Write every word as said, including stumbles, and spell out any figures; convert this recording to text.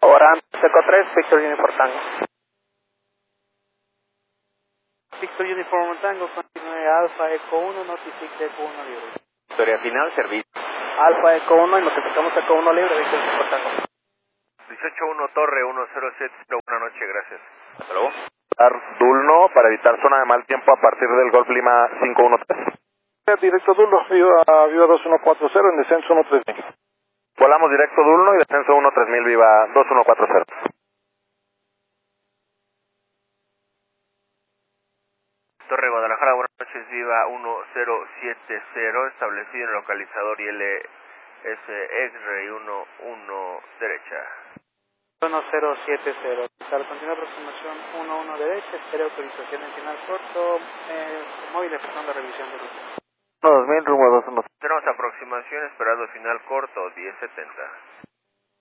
Ahora, Seco tres, Victor Uniform Tango. Victor Uniform Tango, continúe Alfa Eco uno, notifique Eco uno libre. Historia final, servicio. Alfa Eco uno y notificamos Eco uno libre, Victor Uniform Tango. dieciocho uno Torre, uno cero siete, buena noche, gracias. Hasta luego. Dulno para evitar zona de mal tiempo a partir del Golf Lima cinco uno tres. Directo Dulno, viva, viva dos uno cuatro cero en descenso uno tres mil. Volamos directo Dulno y descenso uno tres mil, viva dos uno cuatro cero. Torre Guadalajara, buenas noches, viva uno cero siete cero, establecido en el localizador I L S X-Ray uno uno derecha. uno cero siete cero. Al continuar aproximación uno uno derecha, espera autorización en final corto, eh, móvil esperando revisión de ruta. dos mil, rumbo dos uno. Tenemos aproximación, esperado final corto, diez setenta.